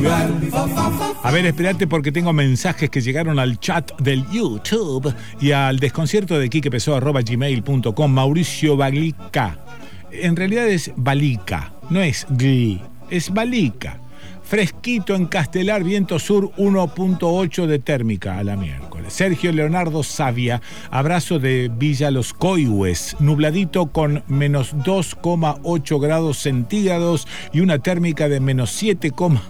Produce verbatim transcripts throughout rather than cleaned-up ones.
A ver, espérate porque tengo mensajes que llegaron al chat del YouTube y al desconcierto de quique pessoa arroba gmail punto com. Mauricio Balica. En realidad es Balica, no es Gli, es Balica. Fresquito en Castelar, viento sur uno punto ocho de térmica a la miércoles. Sergio Leonardo Savia, abrazo de Villa Los Coihues, nubladito con menos dos coma ocho grados centígrados y una térmica de menos siete coma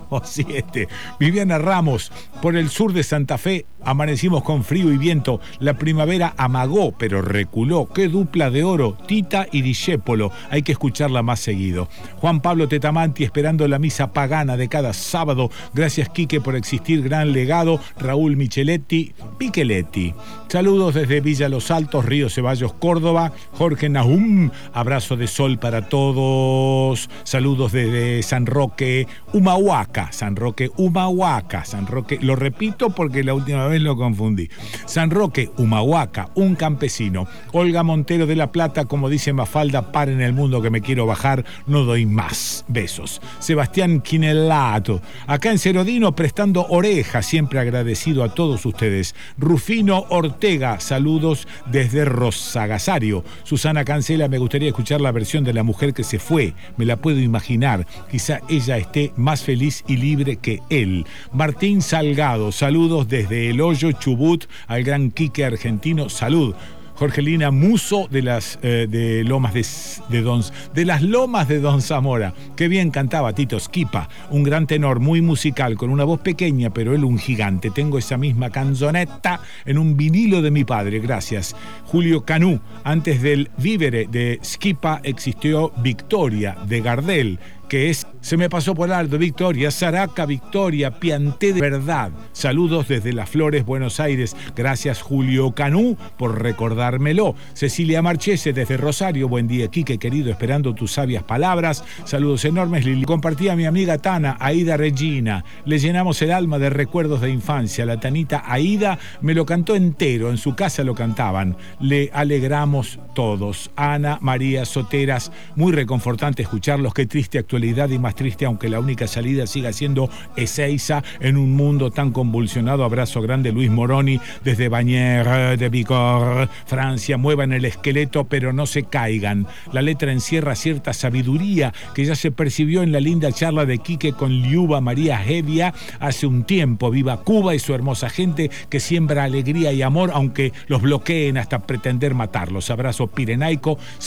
siete. Viviana Ramos, por el sur de Santa Fe, amanecimos con frío y viento. La primavera amagó, pero reculó. Qué dupla de oro, Tita y Discépolo. Hay que escucharla más seguido. Juan Pablo Tetamanti, esperando la misa pagana de cada sábado. Gracias, Quique, por existir. Gran legado. Raúl Micheletti, Piqueletti. Saludos desde Villa Los Altos, Río Ceballos, Córdoba. Jorge Nahum, abrazo de sol para todos. Saludos desde San Roque, Humahuaca. San Roque, Humahuaca. San Roque, lo repito porque la última vez lo confundí. San Roque, Humahuaca, un campesino. Olga Montero de La Plata, como dice Mafalda, para en el mundo que me quiero bajar, no doy más. Besos. Sebastián Quinelato, acá en Cerodino, prestando oreja, siempre agradecido a todos ustedes. Rufino Ortega, saludos desde Rosagasario. Susana Cancela, me gustaría escuchar la versión de La mujer que se fue. Me la puedo imaginar. Quizá ella esté más feliz y libre que él. Martín Salgado, saludos desde El Hoyo, Chubut, al gran Quique argentino. Salud. Jorgelina Muso de las eh, de Lomas de, de Don de las Lomas de Don Zamora. Qué bien cantaba Tito Schipa, un gran tenor, muy musical, con una voz pequeña, pero él un gigante. Tengo esa misma canzonetta en un vinilo de mi padre, gracias. Julio Canú, antes del Vívere de Schipa existió Victoria de Gardel, que es Se me pasó por alto, Victoria, Saraca, Victoria, Pianté de verdad. Saludos desde Las Flores, Buenos Aires. Gracias, Julio Canú, por recordármelo. Cecilia Marchese desde Rosario. Buen día, Quique, querido, esperando tus sabias palabras. Saludos enormes, Lili. Compartí a mi amiga Tana, Aida Regina. Le llenamos el alma de recuerdos de infancia. La Tanita Aida me lo cantó entero. En su casa lo cantaban. Le alegramos todos. Ana María Soteras, muy reconfortante escucharlos. Qué triste actualidad y más triste, aunque la única salida siga siendo Ezeiza en un mundo tan convulsionado. Abrazo grande, Luis Moroni desde Bagnères de Bigorre, Francia. Muevan el esqueleto pero no se caigan. La letra encierra cierta sabiduría que ya se percibió en la linda charla de Quique con Liuba María Hevia hace un tiempo. Viva Cuba y su hermosa gente que siembra alegría y amor aunque los bloqueen hasta pretender matarlos. Abrazo pirenaico.